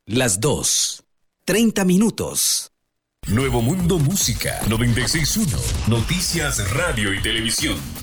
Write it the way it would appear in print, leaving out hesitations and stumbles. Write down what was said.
las 2:30. Nuevo Mundo Música 96.1. Noticias, radio y televisión.